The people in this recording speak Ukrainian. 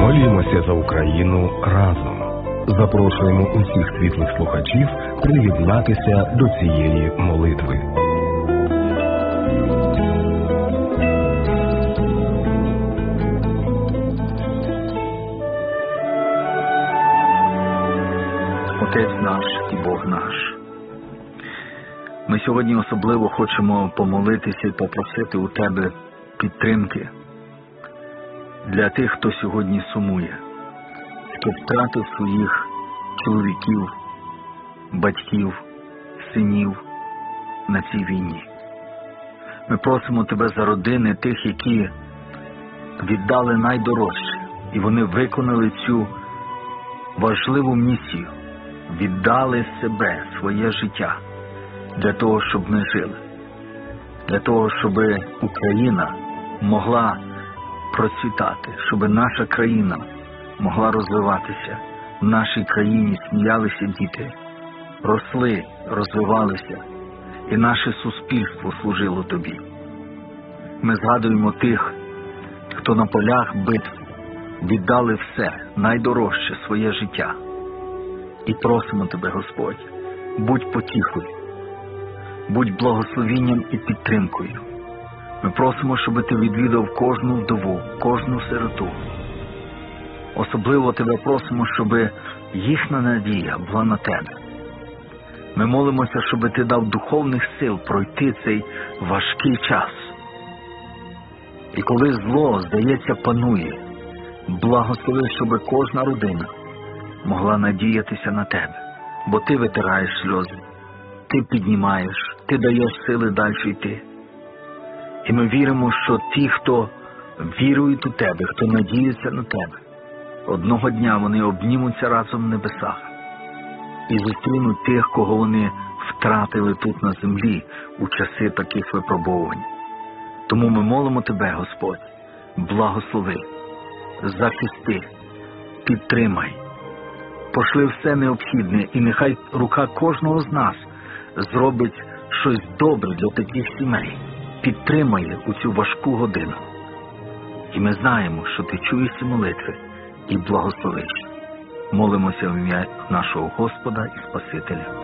Молімося за Україну разом. Запрошуємо усіх світлих слухачів приєднатися до цієї молитви. Отець наш і Бог наш, ми сьогодні особливо хочемо помолитися і попросити у Тебе підтримки для тих, хто сьогодні сумує, хто втратив своїх чоловіків, батьків, синів на цій війні. Ми просимо Тебе за родини тих, які віддали найдорожче, і вони виконали цю важливу місію, віддали себе, своє життя, для того, щоб ми жили, для того, щоб Україна могла процвітати, щоб наша країна могла розвиватися. В нашій країні сміялися діти, росли, розвивалися, і наше суспільство служило Тобі. Ми згадуємо тих, хто на полях битв віддали все, найдорожче, своє життя. І просимо Тебе, Господь, будь потіхою, будь благословінням і підтримкою. Ми просимо, щоб Ти відвідав кожну вдову, кожну сироту. Особливо Тебе просимо, щоб їхня надія була на Тебе. Ми молимося, щоб Ти дав духовних сил пройти цей важкий час. І коли зло, здається, панує, благослови, щоб кожна родина могла надіятися на Тебе. Бо Ти витираєш сльози, Ти піднімаєш, Ти даєш сили далі йти. І ми віримо, що ті, хто вірують у Тебе, хто надіється на Тебе, одного дня вони обнімуться разом в небесах і зустрінуть тих, кого вони втратили тут на землі у часи таких випробувань. Тому ми молимо Тебе, Господь, благослови, захисти, підтримай, пошли все необхідне, і нехай рука кожного з нас зробить щось добре для таких сімей, підтримає у цю важку годину. І ми знаємо, що Ти чуєш ці молитви і благословиш. Молимося в ім'я нашого Господа і Спасителя